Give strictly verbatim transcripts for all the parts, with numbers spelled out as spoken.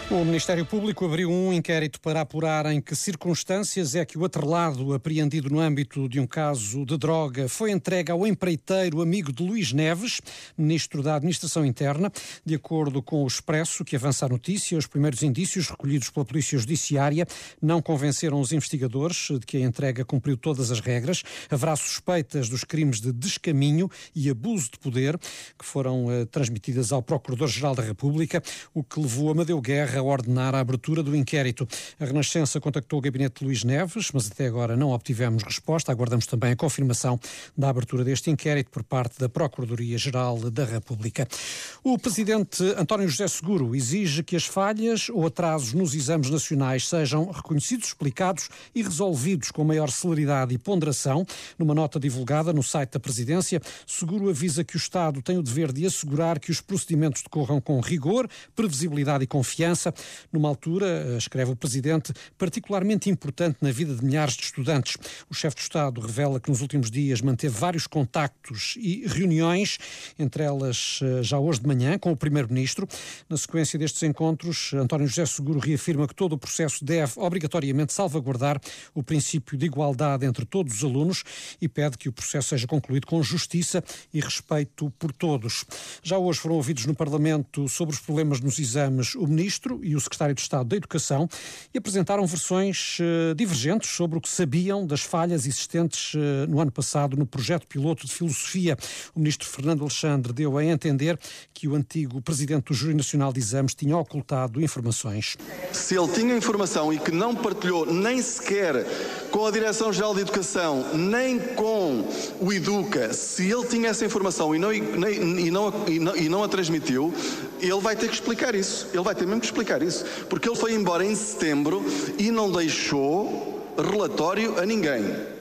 O Ministério Público abriu um inquérito para apurar em que circunstâncias é que o atrelado apreendido no âmbito de um caso de droga foi entregue ao empreiteiro amigo de Luís Neves, ministro da Administração Interna. De acordo com o Expresso, que avança a notícia, os primeiros indícios recolhidos pela Polícia Judiciária não convenceram os investigadores de que a entrega cumpriu todas as regras. Haverá suspeitas dos crimes de descaminho e abuso de poder que foram uh, transmitidas ao Procurador-Geral da República, o que levou Amadeu Guerra a ordenar a abertura do inquérito. A Renascença contactou o gabinete de Luís Neves, mas até agora não obtivemos resposta. Aguardamos também a confirmação da abertura deste inquérito por parte da Procuradoria-Geral da República. O presidente António José Seguro exige que as falhas ou atrasos nos exames nacionais sejam reconhecidos, explicados e resolvidos com maior celeridade e ponderação. Numa nota divulgada no site da Presidência, Seguro avisa que o Estado tem o dever de assegurar que os procedimentos decorram com rigor, previsibilidade e confiança, numa altura, escreve o Presidente, particularmente importante na vida de milhares de estudantes. O chefe de Estado revela que nos últimos dias manteve vários contactos e reuniões, entre elas já hoje de manhã, com o Primeiro-Ministro. Na sequência destes encontros, António José Seguro reafirma que todo o processo deve obrigatoriamente salvaguardar o princípio de igualdade entre todos os alunos e pede que o processo seja concluído com justiça e respeito por todos. Já hoje foram ouvidos no Parlamento sobre os problemas nos exames o Ministro e o Secretário de Estado da Educação e apresentaram versões uh, divergentes sobre o que sabiam das falhas existentes uh, no ano passado no projeto piloto de filosofia. O Ministro Fernando Alexandre deu a entender que o antigo Presidente do Júri Nacional de Exames tinha ocultado informações. Se ele tinha informação e que não partilhou nem sequer com a Direção-Geral de Educação, nem com o Educa, se ele tinha essa informação e não, e, nem, e, não, e, não, e não a transmitiu, ele vai ter que explicar isso. Ele vai ter mesmo que explicar isso. Porque ele foi embora em setembro e não deixou relatório a ninguém.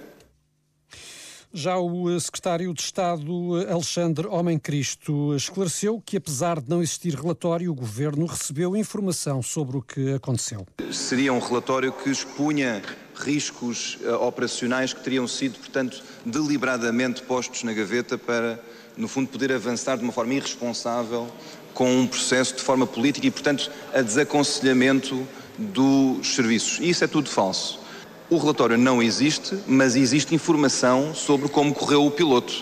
Já o secretário de Estado, Alexandre Homem Cristo, esclareceu que, apesar de não existir relatório, o Governo recebeu informação sobre o que aconteceu. Seria um relatório que expunha riscos uh, operacionais que teriam sido, portanto, deliberadamente postos na gaveta para, no fundo, poder avançar de uma forma irresponsável com um processo de forma política e, portanto, a desaconselhamento dos serviços. E isso é tudo falso. O relatório não existe, mas existe informação sobre como correu o piloto.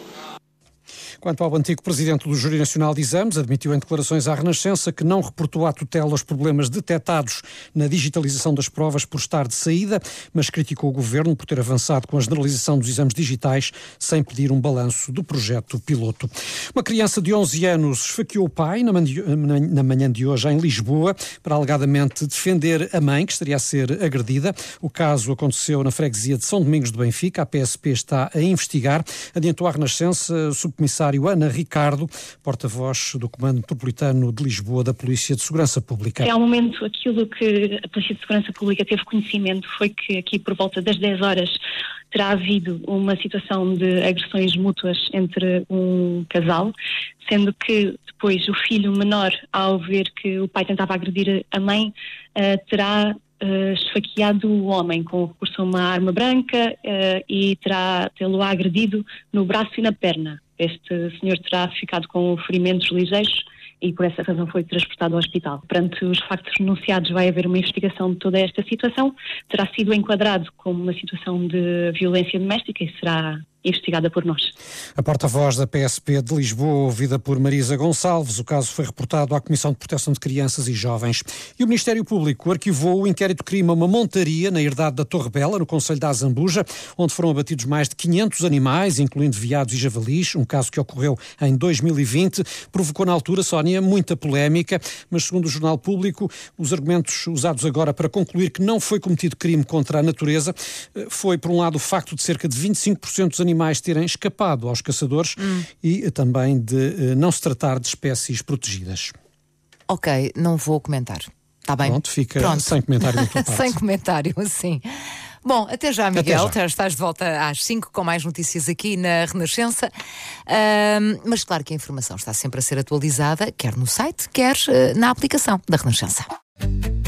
Quanto ao antigo Presidente do Júri Nacional de Exames, admitiu em declarações à Renascença que não reportou à tutela os problemas detectados na digitalização das provas por estar de saída, mas criticou o Governo por ter avançado com a generalização dos exames digitais sem pedir um balanço do projeto piloto. Uma criança de onze anos esfaqueou o pai na manhã de hoje em Lisboa para alegadamente defender a mãe, que estaria a ser agredida. O caso aconteceu na freguesia de São Domingos de Benfica. A P S P está a investigar. Adiantou à Renascença o subcomissário Ana Ricardo, porta-voz do Comando Metropolitano de Lisboa da Polícia de Segurança Pública. É ao momento aquilo que a Polícia de Segurança Pública teve conhecimento foi que aqui por volta das dez horas terá havido uma situação de agressões mútuas entre um casal, sendo que depois o filho menor, ao ver que o pai tentava agredir a mãe, uh, terá Uh, esfaqueado o homem com recurso a uma arma branca uh, e terá tê-lo agredido no braço e na perna. Este senhor terá ficado com ferimentos ligeiros e por essa razão foi transportado ao hospital. Perante os factos denunciados vai haver uma investigação de toda esta situação. Terá sido enquadrado como uma situação de violência doméstica e será investigada por nós. A porta-voz da P S P de Lisboa, ouvida por Marisa Gonçalves. O caso foi reportado à Comissão de Proteção de Crianças e Jovens. E o Ministério Público arquivou o inquérito-crime a uma montaria na herdade da Torre Bela, no concelho da Azambuja, onde foram abatidos mais de quinhentos animais, incluindo veados e javalis, um caso que ocorreu em dois mil e vinte. Provocou na altura, Sónia, muita polémica, mas segundo o Jornal Público, os argumentos usados agora para concluir que não foi cometido crime contra a natureza foi, por um lado, o facto de cerca de vinte e cinco por cento dos animais animais terem escapado aos caçadores hum. e também de uh, não se tratar de espécies protegidas. Ok, não vou comentar. Está bem? Pronto, fica Pronto. sem comentário da tua parte. Sem comentário, sim. Bom, até já, Miguel. Até já. Estás de volta às cinco com mais notícias aqui na Renascença. Uh, mas claro que a informação está sempre a ser atualizada, quer no site, quer uh, na aplicação da Renascença.